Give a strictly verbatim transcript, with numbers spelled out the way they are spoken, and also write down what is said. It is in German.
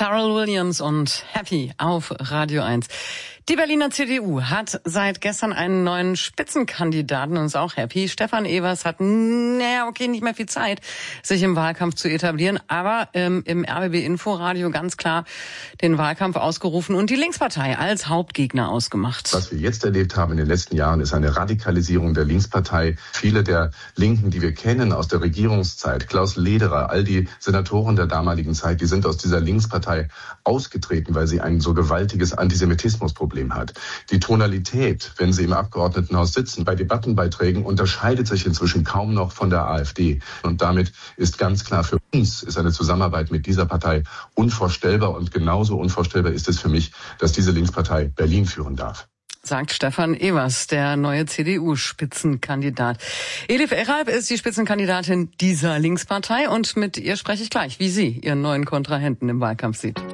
Pharrell Williams und Happy auf Radio eins. Die Berliner C D U hat seit gestern einen neuen Spitzenkandidaten und ist auch happy. Stefan Evers hat, naja, okay, nicht mehr viel Zeit, sich im Wahlkampf zu etablieren, aber ähm, im R B B Inforadio ganz klar den Wahlkampf ausgerufen und die Linkspartei als Hauptgegner ausgemacht. Was wir jetzt erlebt haben in den letzten Jahren, ist eine Radikalisierung der Linkspartei. Viele der Linken, die wir kennen aus der Regierungszeit, Klaus Lederer, all die Senatoren der damaligen Zeit, die sind aus dieser Linkspartei ausgetreten, weil sie ein so gewaltiges Antisemitismusproblem hat. Die Tonalität, wenn sie im Abgeordnetenhaus sitzen, bei Debattenbeiträgen unterscheidet sich inzwischen kaum noch von der AfD. Und damit ist ganz klar, für uns ist eine Zusammenarbeit mit dieser Partei unvorstellbar. Und genauso unvorstellbar ist es für mich, dass diese Linkspartei Berlin führen darf. Sagt Stefan Evers, der neue C D U-Spitzenkandidat. Elif Eralp ist die Spitzenkandidatin dieser Linkspartei und mit ihr spreche ich gleich, wie sie ihren neuen Kontrahenten im Wahlkampf sieht.